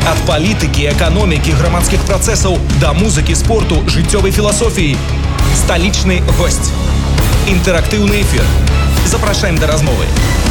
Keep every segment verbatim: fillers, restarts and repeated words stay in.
Ад палітыкі, эканомікі, грамадскіх працэсаў да музыкі, спорту, жыццёвай філасофіі. Сталічны госць. Інтэрактыўны эфір. Запрашаем да размовы.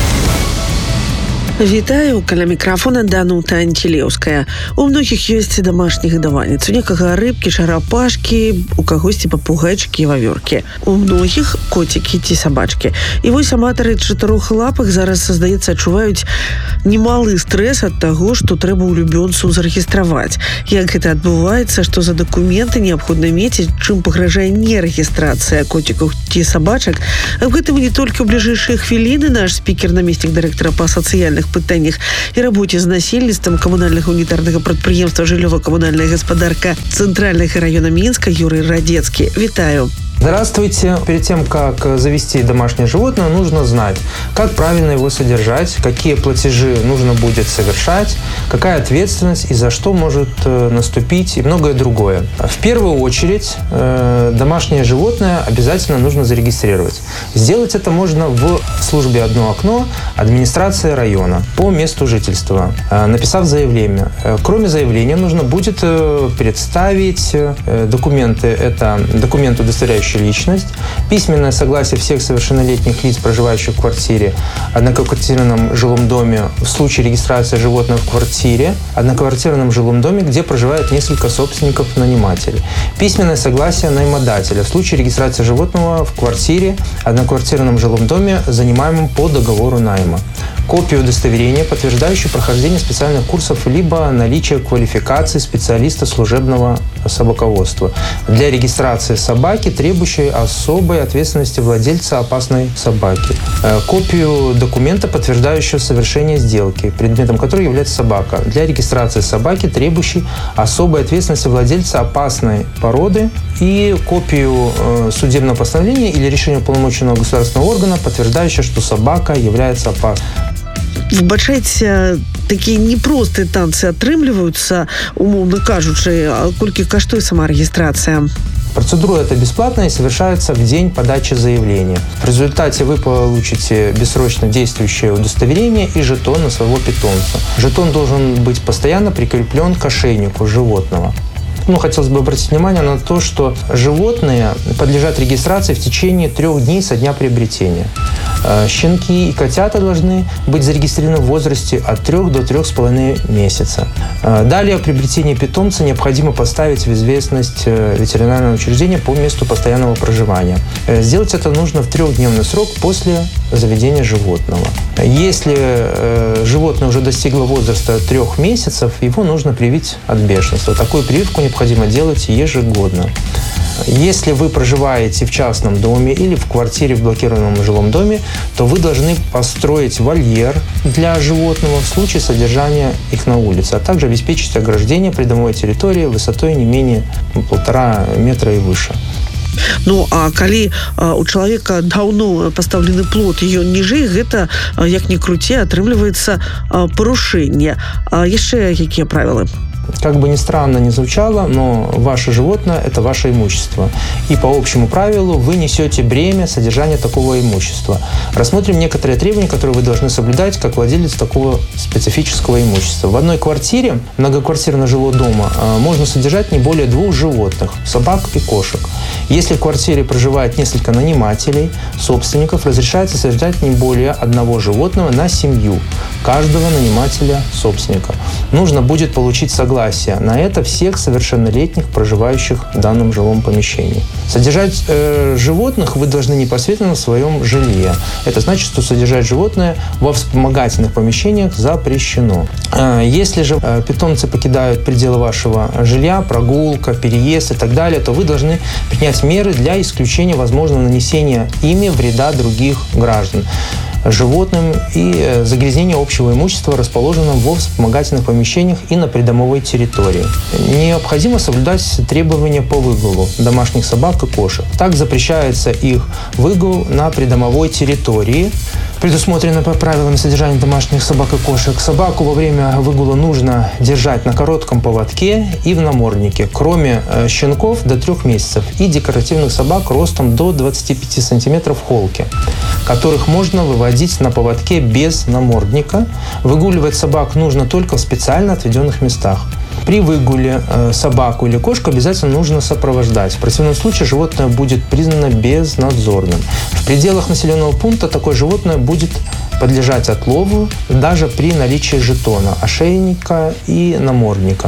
Вітаю, каля мікрафона Данута Антилеўская. У многіх ёсць дамашніх гадаванец. У некага рыбкі, чарапашкі, у кагосьці папугайчыкі і вавёркі. У многіх коцікі ці сабачкі. І вось аматары чатырохлапых зараз, здаецца, адчуваюць немалы стрэс ад таго, што трэба улюбёнцу зарэгістраваць. Як гэта адбываецца, што за дакументы неабходна мець, чым пагражае нерэгістрацыя коцікаў ці сабачак. Аб гэтым не толькі ў бліжэйшыя хвіліны наш спікер, намеснік дырэктара па сацыяльных пытаннях і рабоце з насельніцтвам камунальнага унітарнага прадпрыемства жыллёва-камунальная гаспадарка Цэнтральнага района Мінска Юрий Радецкий. Вітаю. Здравствуйте. Перед тем, как завести домашнее животное, нужно знать, как правильно его содержать, какие платежи нужно будет совершать, какая ответственность и за что может наступить и многое другое. В первую очередь, домашнее животное обязательно нужно зарегистрировать. Сделать это можно в службе «Одно окно» администрации района по месту жительства, написав заявление. Кроме заявления, нужно будет представить документы. Это документ, удостоверяющий личность, письменное согласие всех совершеннолетних лиц, проживающих в квартире, одноквартирном жилом доме в случае регистрации животного в квартире, одноквартирном жилом доме, где проживает несколько собственников-нанимателей. Письменное согласие наймодателя в случае регистрации животного в квартире, одноквартирном жилом доме, занимаемом по договору найма. Копию удостоверения, подтверждающую прохождение специальных курсов либо наличие квалификации специалиста служебного собаководства для регистрации собаки, требующей особой ответственности владельца опасной собаки. Копию документа, подтверждающего совершение сделки, предметом которой является собака, для регистрации собаки, требующей особой ответственности владельца опасной породы, и копию судебного постановления или решения уполномоченного государственного органа, подтверждающего, что собака является опасной. Вбачайце, такія непростыя танцы атрымліваюцца, умоўна кажучы, а колькі каштуе сама регистрация? Процедура эта бесплатная и совершается в день подачи заявления. В результате вы получите бессрочно действующее удостоверение и жетон на своего питомца. Жетон должен быть постоянно прикреплен к ошейнику животного. Ну, хотелось бы обратить внимание на то, что животные подлежат регистрации в течение трех дней со дня приобретения. Щенки и котята должны быть зарегистрированы в возрасте от трех до трех с половиной месяца. Далее, приобретение питомца необходимо поставить в известность ветеринарного учреждения по месту постоянного проживания. Сделать это нужно в трехдневный срок после заведения животного. Если животное уже достигло возраста трех месяцев, его нужно привить от бешенства. Такую прививку необходимо делать ежегодно. Если вы проживаете в частном доме или в квартире в блокированном жилом доме, то вы должны построить вольер для животного в случае содержания их на улице, а также обеспечить ограждение придомовой территории высотой не менее полтора метра и выше. Ну, а калі а, у чалавека даўно пастаўлены плот, ён ніжэй, гэта, а, як ни круці, атрымліваецца а, парушэнне. А яшчэ якія правілы? Как бы ни странно ни звучало, но ваше животное – это ваше имущество. И по общему правилу вы несете бремя содержания такого имущества. Рассмотрим некоторые требования, которые вы должны соблюдать как владелец такого специфического имущества. В одной квартире многоквартирного жилого дома можно содержать не более двух животных – собак и кошек. Если в квартире проживает несколько нанимателей, собственников, разрешается содержать не более одного животного на семью каждого нанимателя-собственника. Нужно будет получить согласие на это всех совершеннолетних, проживающих в данном жилом помещении. Содержать э, животных вы должны непосредственно в своем жилье. Это значит, что содержать животное во вспомогательных помещениях запрещено. Э, если же э, питомцы покидают пределы вашего жилья, прогулка, переезд и так далее, то вы должны принять меры для исключения возможного нанесения ими вреда других граждан, животным и загрязнение общего имущества, расположенного во вспомогательных помещениях и на придомовой территории. Необходимо соблюдать требования по выгулу домашних собак и кошек. Так запрещается их выгул на придомовой территории, Предусмотрено по правилам содержания домашних собак и кошек. Собаку во время выгула нужно держать на коротком поводке и в наморднике, кроме э, щенков до трех месяцев и декоративных собак ростом до двадцати пяти сантиметров холки, которых можно выводить на поводке без намордника. Выгуливать собак нужно только в специально отведенных местах. При выгуле э, собаку или кошку обязательно нужно сопровождать. В противном случае животное будет признано безнадзорным. В пределах населенного пункта такое животное будет подлежать отлову даже при наличии жетона, ошейника и намордника.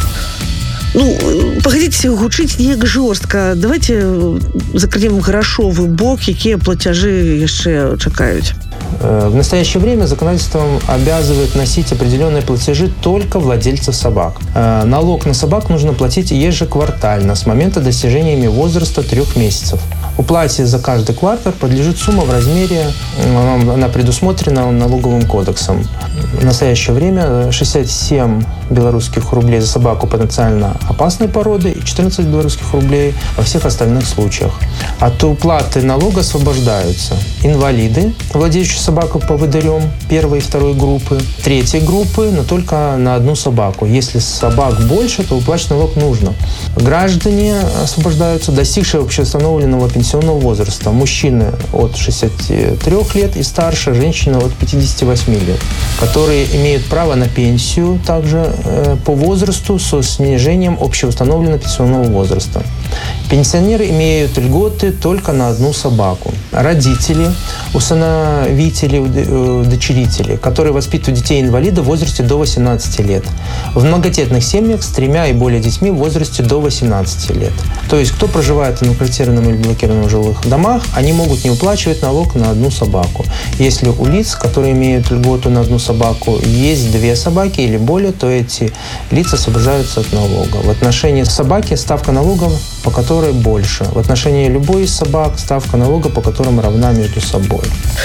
Ну, погодите, гучыць неяк жорстка. Давайте закрыем грашовы бок, якія плацяжы яшчэ чакаюць. В настоящее время законодательством обязывает носить определенные платежи только владельцев собак. Налог на собак нужно платить ежеквартально с момента достижения ими возраста трех месяцев. Уплате за каждый квартал подлежит сумма в размере, она предусмотрена налоговым кодексом. В настоящее время шестьдесят семь белорусских рублей за собаку потенциально опасной породы и четырнадцать белорусских рублей во всех остальных случаях. От уплаты налога освобождаются инвалиды, владеющие собакой поводырем первой и второй группы, третьей группы, но только на одну собаку. Если собак больше, то уплачивать налог нужно. Граждане освобождаются, достигшие общеустановленного пенсионного возраста. Мужчины от шестидесяти трёх лет и старше, женщины от пятидесяти восьми лет, которые имеют право на пенсию также э, по возрасту со снижением общеустановленного пенсионного возраста. Пенсионеры имеют льготы только на одну собаку. Родители, усыновители, удочерители, которые воспитывают детей-инвалидов в возрасте до восемнадцати лет. В многодетных семьях с тремя и более детьми в возрасте до восемнадцати лет. То есть, кто проживает в инвалидизированном или блокированных жилых домах, они могут не уплачивать налог на одну собаку. Если у лиц, которые имеют льготу на одну собаку, есть две собаки или более, то эти лица освобождаются от налога. В отношении собаки ставка налога, по которой больше. В отношении любой из собак ставка налога, по которым равна между собой.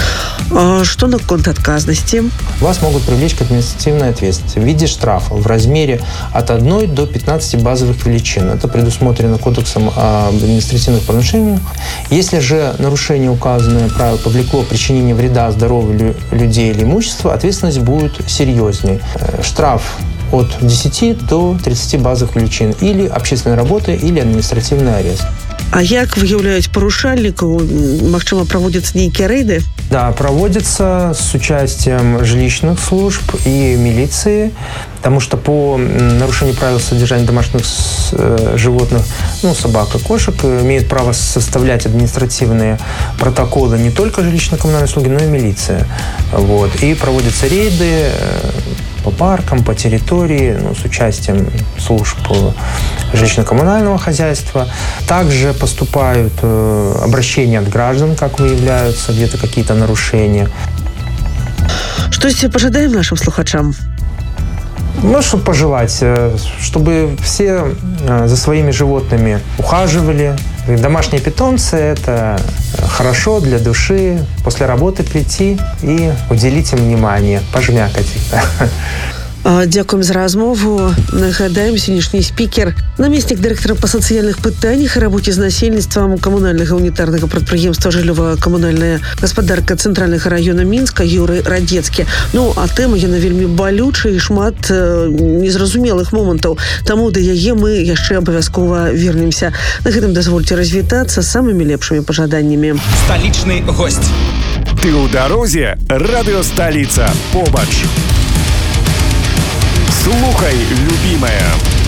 А что наконт отказности? Вас могут привлечь к административной ответственности в виде штрафа в размере от одной до пятнадцати базовых величин. Это предусмотрено Кодексом об административных правонарушениях. Если же нарушение указанное правило повлекло причинение вреда здоровью людей или имуществу, ответственность будет серьезнее. Штраф от десяти до тридцати базовых величин или общественной работы, или административный арест. А як выяўляюць парушальнікаў? Магчыма, праводзяцца нейкія рэйды? Да, проводится с участием жилищных служб и милиции, потому что по нарушению правил содержания домашних животных, ну, собак и кошек, имеют право составлять административные протоколы не только жилищно-коммунальные услуги, но и милиция. Вот. И проводятся рейды по паркам, по территории, ну, с участием служб жилищно-коммунального хозяйства. Также поступают э, обращения от граждан, как выявляются где-то какие-то нарушения. Что себе пожадаем нашим слухачам? Ну, что пожелать, чтобы все за своими животными ухаживали. Домашние питомцы – это хорошо для души. После работы прийти и уделить им внимание, пожмякать их. Дзякуем за размову. Нагадаем, сённяшні спікер, намеснік дырэктара па сацыяльных пытаннях і рабоце з насельніцтвам камунальнага унітарнага прадпрыемства жыллёва-камунальная гаспадарка цэнтральнага раёна Мінска Юрый Радзецкі. Ну, а тэма яна вельмі балючая і шмат э, незразумелых момантаў. Таму да яе мы яшчэ абавязкова вернемся. На гэтым дазвольце развітацца самымі лепшымі пажаданнямі. Сталічны госць. Ты ў дарозе? Радыё Сталіца побач. Слухай, любимая.